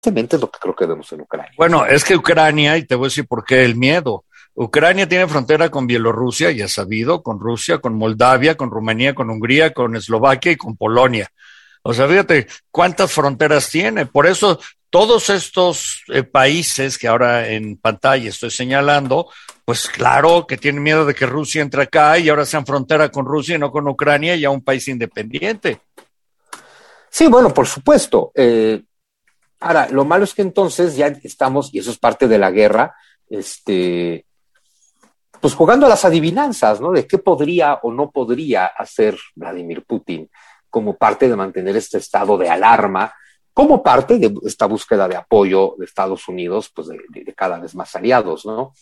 es lo que creo que vemos en Ucrania. Bueno, es que Ucrania, y te voy a decir por qué el miedo. Ucrania tiene frontera con Bielorrusia, ya sabido, con Rusia, con Moldavia, con Rumanía, con Hungría, con Eslovaquia y con Polonia. O sea, fíjate cuántas fronteras tiene. Por eso todos estos países que ahora en pantalla estoy señalando, pues claro que tienen miedo de que Rusia entre acá y ahora sean frontera con Rusia y no con Ucrania, ya un país independiente. Sí, bueno, por supuesto. Ahora, lo malo es que entonces ya estamos, y eso es parte de la guerra, pues jugando a las adivinanzas, ¿no? De qué podría o no podría hacer Vladimir Putin como parte de mantener este estado de alarma, como parte de esta búsqueda de apoyo de Estados Unidos, pues de cada vez más aliados, ¿no?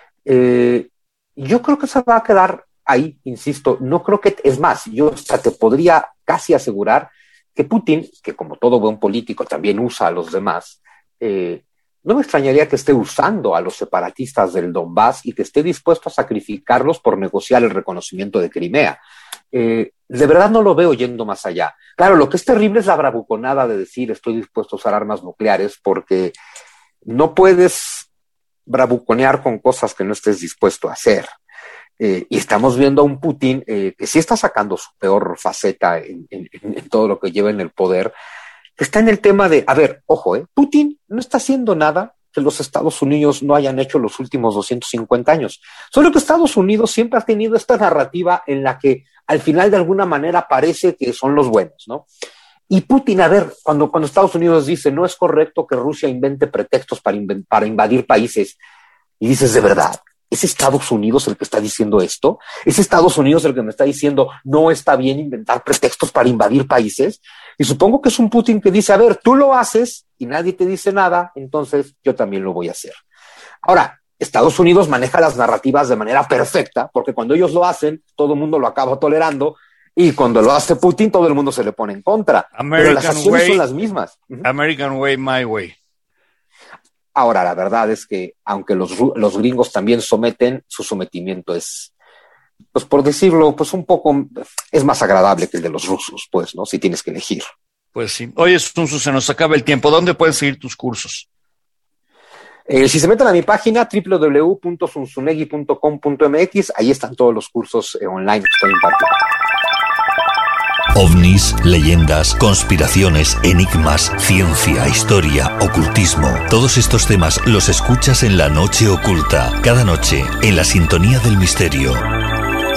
Yo creo que se va a quedar ahí, insisto, no creo que, es más, yo hasta te podría casi asegurar que Putin, que como todo buen político también usa a los demás, no me extrañaría que esté usando a los separatistas del Donbass y que esté dispuesto a sacrificarlos por negociar el reconocimiento de Crimea. De verdad no lo veo yendo más allá. Claro, lo que es terrible es la bravuconada de decir estoy dispuesto a usar armas nucleares, porque no puedes bravuconear con cosas que no estés dispuesto a hacer. Y estamos viendo a un Putin que sí está sacando su peor faceta en todo lo que lleva en el poder, que está en el tema de, a ver, ojo, Putin no está haciendo nada que los Estados Unidos no hayan hecho los últimos 250 años. Solo que Estados Unidos siempre ha tenido esta narrativa en la que al final de alguna manera parece que son los buenos, ¿no? Y Putin, a ver, cuando Estados Unidos dice no es correcto que Rusia invente pretextos para invadir países, y dices, ¿de verdad? ¿Es Estados Unidos el que está diciendo esto? ¿Es Estados Unidos el que me está diciendo no está bien inventar pretextos para invadir países? Y supongo que es un Putin que dice, a ver, tú lo haces y nadie te dice nada, entonces yo también lo voy a hacer. Ahora, Estados Unidos maneja las narrativas de manera perfecta, porque cuando ellos lo hacen, todo el mundo lo acaba tolerando, y cuando lo hace Putin, todo el mundo se le pone en contra. Pero las acciones son las mismas. American way, my way. Ahora, la verdad es que, aunque los gringos también someten, su sometimiento es, pues por decirlo, pues un poco, es más agradable que el de los rusos, pues, ¿no? Si tienes que elegir. Pues sí. Oye, Sunsu, se nos acaba el tiempo. ¿Dónde pueden seguir tus cursos? Si se meten a mi página, www.zunzunegui.com.mx, ahí están todos los cursos online que estoy impartiendo. OVNIs, leyendas, conspiraciones, enigmas, ciencia, historia, ocultismo. Todos estos temas los escuchas en La Noche Oculta, cada noche, en la sintonía del misterio.